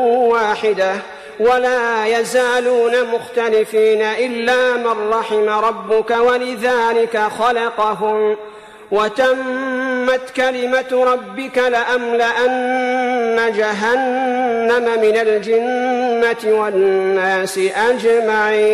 واحدة ولا يزالون مختلفين إلا من رحم ربك ولذلك خلقهم وتمت كلمة ربك لأملأن جهنم من الجنة والناس أجمعين.